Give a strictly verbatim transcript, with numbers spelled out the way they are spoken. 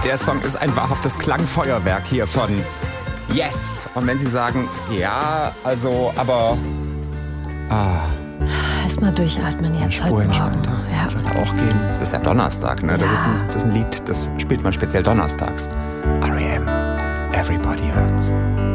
Der Song ist ein wahrhaftes Klangfeuerwerk hier von Yes. Und wenn Sie sagen, ja, also, aber... Ah, Erstmal durchatmen jetzt Spur heute entspannter. Morgen. Ja. Wird auch gehen. Es ist ja Donnerstag, ne? Das, Ja. ist ein, das ist ein Lied, das spielt man speziell donnerstags. R E M, Everybody Hurts.